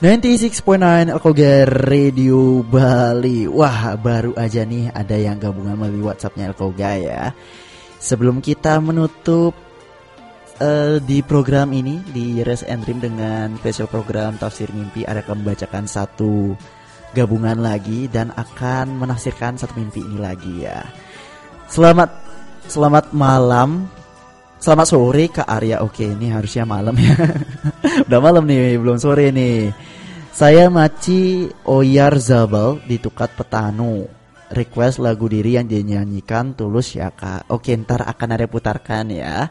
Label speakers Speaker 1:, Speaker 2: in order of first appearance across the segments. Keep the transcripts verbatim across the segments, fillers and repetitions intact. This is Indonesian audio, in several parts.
Speaker 1: sembilan puluh enam koma sembilan Elkogar Radio Bali. Wah, baru aja nih ada yang gabungan melalui WhatsAppnya Elkoga ya. Sebelum kita menutup uh, di program ini di Rest and Dream dengan special program Tafsir Mimpi, ada akan membacakan satu gabungan lagi dan akan menafsirkan satu mimpi ini lagi ya. Selamat selamat malam. Selamat sore Kak Arya. Oke, ini harusnya malam ya. Udah malam nih, belum sore nih. Saya Maci Oyar Zabal di Tukat Petanu. Request lagu diri yang dinyanyikan Tulus ya Kak. Oke, ntar akan ada putarkan ya.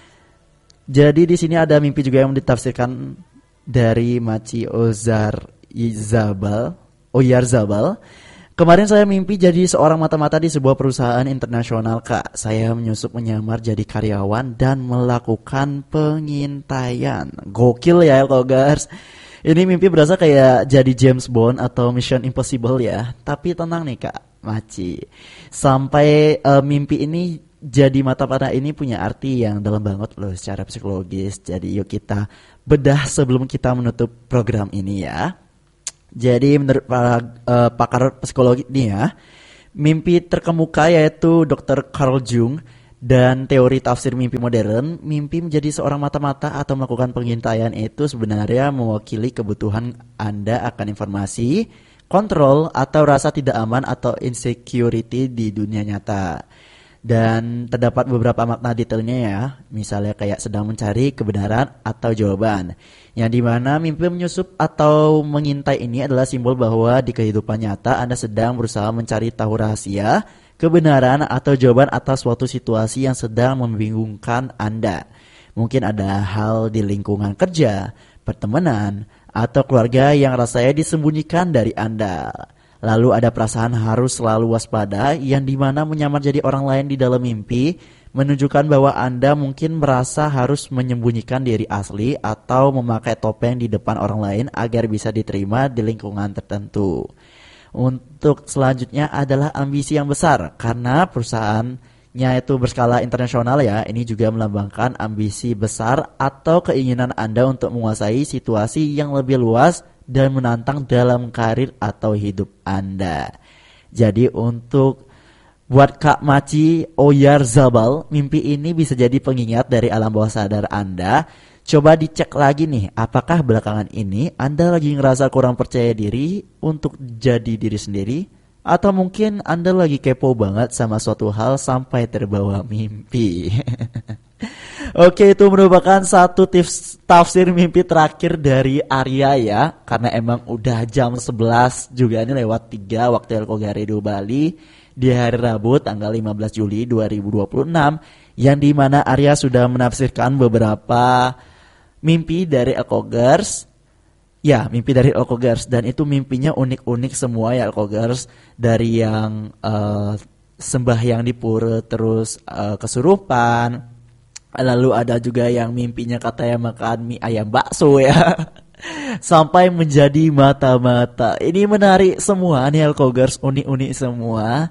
Speaker 1: Jadi di sini ada mimpi juga yang ditafsirkan dari Maci Ozar Zabal, Oyar Zabal. Kemarin saya mimpi jadi seorang mata-mata di sebuah perusahaan internasional Kak. Saya menyusup menyamar jadi karyawan dan melakukan pengintaian. Gokil ya Elkogars. Ini mimpi berasa kayak jadi James Bond atau Mission Impossible ya. Tapi tenang nih Kak Maci. Sampai uh, mimpi ini jadi mata-mata ini punya arti yang dalam banget loh secara psikologis. Jadi yuk kita bedah sebelum kita menutup program ini ya. Jadi menurut para uh, pakar psikologi ini ya, mimpi terkemuka yaitu dokter Carl Jung dan teori tafsir mimpi modern, mimpi menjadi seorang mata-mata atau melakukan pengintaian itu sebenarnya mewakili kebutuhan Anda akan informasi, kontrol atau rasa tidak aman atau insecurity di dunia nyata. Dan terdapat beberapa makna detailnya ya, misalnya kayak sedang mencari kebenaran atau jawaban. Yang dimana mimpi menyusup atau mengintai ini adalah simbol bahwa di kehidupan nyata Anda sedang berusaha mencari tahu rahasia, kebenaran atau jawaban atas suatu situasi yang sedang membingungkan Anda. Mungkin ada hal di lingkungan kerja, pertemanan, atau keluarga yang rasanya disembunyikan dari Anda. Lalu ada perasaan harus selalu waspada yang dimana menyamar jadi orang lain di dalam mimpi menunjukkan bahwa Anda mungkin merasa harus menyembunyikan diri asli atau memakai topeng di depan orang lain agar bisa diterima di lingkungan tertentu. Untuk selanjutnya adalah ambisi yang besar karena perusahaannya itu berskala internasional ya. Ini juga melambangkan ambisi besar atau keinginan Anda untuk menguasai situasi yang lebih luas dan menantang dalam karir atau hidup Anda. Jadi untuk buat Kak Maci Oyar Zabal, mimpi ini bisa jadi pengingat dari alam bawah sadar Anda. Coba dicek lagi nih, apakah belakangan ini Anda lagi ngerasa kurang percaya diri untuk jadi diri sendiri? Atau mungkin Anda lagi kepo banget sama suatu hal sampai terbawa mimpi? Oke, itu merupakan satu tips tafsir mimpi terakhir dari Arya ya. Karena emang udah jam sebelas juga ini lewat tiga waktu Elkogar Radio Bali di hari Rabu tanggal lima belas Juli dua ribu dua puluh enam, yang dimana Arya sudah menafsirkan beberapa mimpi dari Elkogars. Ya, mimpi dari Elkogars, dan itu mimpinya unik-unik semua ya Elkogars. Dari yang uh, sembahyang di pura terus uh, kesurupan. Lalu ada juga yang mimpinya katanya makan mie ayam bakso ya. Sampai menjadi mata-mata. Ini menarik semua nih Elkogars, unik-unik semua.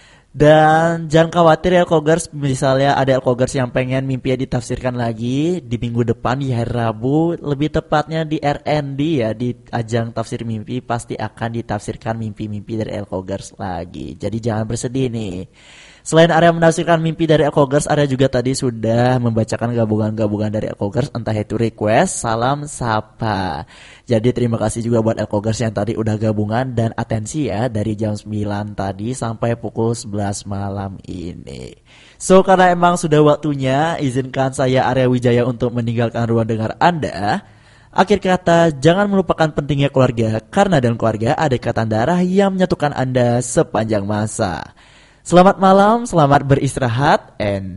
Speaker 1: Dan jangan khawatir Elkogars, misalnya ada Elkogars yang pengen mimpinya ditafsirkan lagi di minggu depan di hari Rabu, lebih tepatnya di R N D ya, di ajang tafsir mimpi pasti akan ditafsirkan mimpi-mimpi dari Elkogars lagi. Jadi jangan bersedih nih. Selain Arya menafsirkan mimpi dari Elkogars, Arya juga tadi sudah membacakan gabungan-gabungan dari Elkogars, entah itu request, salam, sapa. Jadi terima kasih juga buat Elkogars yang tadi udah gabungan dan atensi ya dari jam sembilan tadi sampai pukul sebelas malam ini. So karena emang sudah waktunya, izinkan saya Arya Wijaya untuk meninggalkan ruang dengar Anda. Akhir kata, jangan melupakan pentingnya keluarga, karena dalam keluarga ada ikatan darah yang menyatukan Anda sepanjang masa. Selamat malam, selamat beristirahat, and